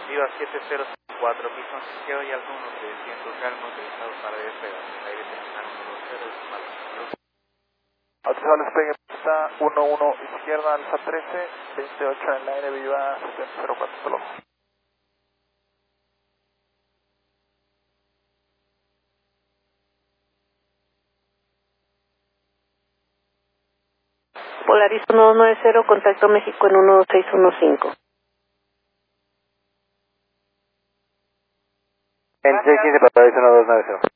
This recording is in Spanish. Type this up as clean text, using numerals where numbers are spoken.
Viva 7004, pistón izquierdo y alto 1300, calma utilizado para despegar. Aire terminal 10, decimal. Alfa despegue, pista 11 izquierda, alfa 13, 28 en el aire, viva 7004, solo. Polaris 190, contacto México en 1615. En 615 para Polaris 1290.